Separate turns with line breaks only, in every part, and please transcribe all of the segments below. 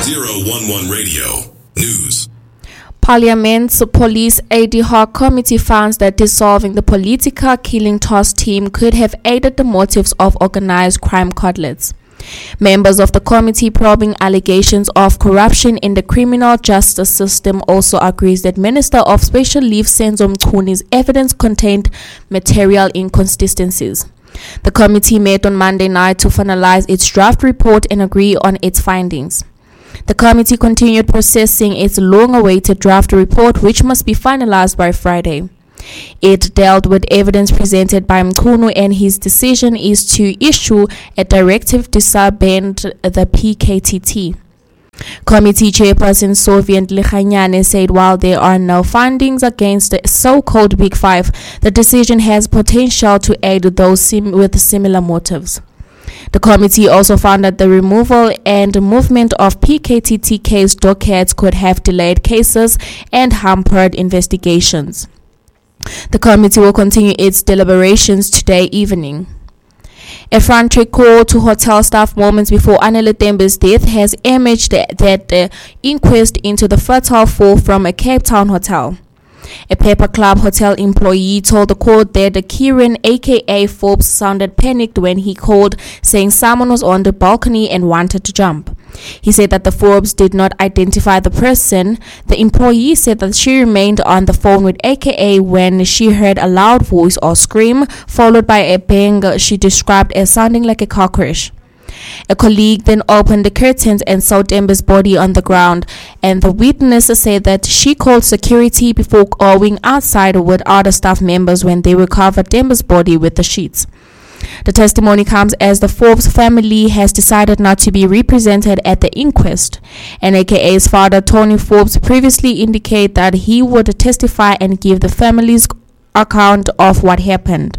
011 Radio News.
Parliament's Police ad hoc committee found that dissolving the Politica Killing Toss team could have aided the motives of organized crime cartels. Members of the committee probing allegations of corruption in the criminal justice system also agrees that Minister of Special Leave Senzo Mchuni's evidence contained material inconsistencies. The committee met on Monday night to finalize its draft report and agree on its findings. The committee continued processing its long-awaited draft report, which must be finalized by Friday. It dealt with evidence presented by Mchunu, and his decision is to issue a directive to disband the PKTT. Committee Chairperson Soviet Likhanyane said while there are no findings against the so-called Big Five, the decision has potential to aid those with similar motives. The committee also found that the removal and movement of PKTT case dockets could have delayed cases and hampered investigations. The committee will continue its deliberations today evening. A frantic call to hotel staff moments before Anele Tembe's death has emerged that the inquest into the fatal fall from a Cape Town hotel. A Paper Club hotel employee told the court that Kieran aka Forbes sounded panicked when he called, saying someone was on the balcony and wanted to jump. He said that the Forbes did not identify the person. The employee said that she remained on the phone with aka when she heard a loud voice or scream, followed by a bang she described as sounding like a car crash. A colleague then opened the curtains and saw Tembe's body on the ground, and the witness said that she called security before going outside with other staff members when they recovered Tembe's body with the sheets. The testimony comes as the Forbes family has decided not to be represented at the inquest, and AKA's father, Tony Forbes, previously indicated that he would testify and give the family's account of what happened.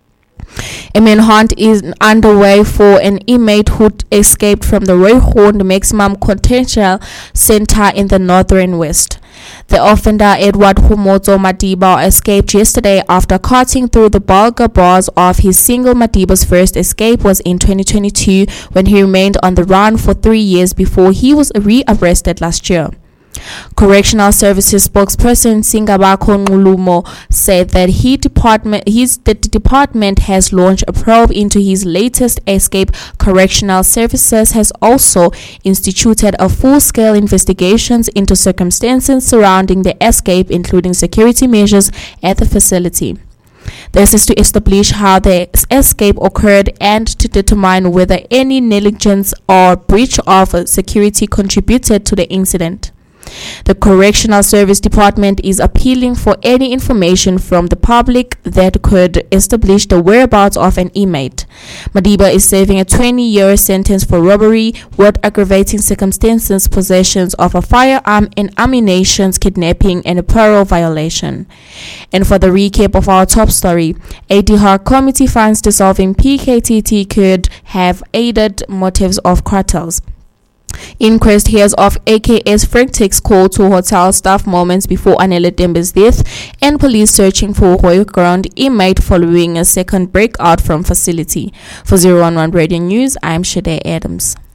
A manhunt is underway for an inmate who escaped from the Roy Horn Maximum Contention Center in the Northern West. The offender, Edward Humoto Madiba, escaped yesterday after cutting through the bulgar bars of his single. Madiba's first escape was in 2022 when he remained on the run for 3 years before he was rearrested last year. Correctional Services spokesperson Singabako Ngulumo said that the department has launched a probe into his latest escape. Correctional Services has also instituted a full-scale investigations into circumstances surrounding the escape, including security measures at the facility. This is to establish how the escape occurred and to determine whether any negligence or breach of security contributed to the incident. The Correctional Service Department is appealing for any information from the public that could establish the whereabouts of an inmate. Madiba is serving a 20-year sentence for robbery with aggravating circumstances, possession of a firearm, and ammunition, kidnapping, and a parole violation. And for the recap of our top story, a ad hoc committee finds dissolving PKTT could have aided motives of cartels. Inquest hears of AKA's frantic call to hotel staff moments before Anele Tembe's death, and police searching for Roy Ground inmate following a second breakout from facility. For 011 Radio News, I'm Shade Adams.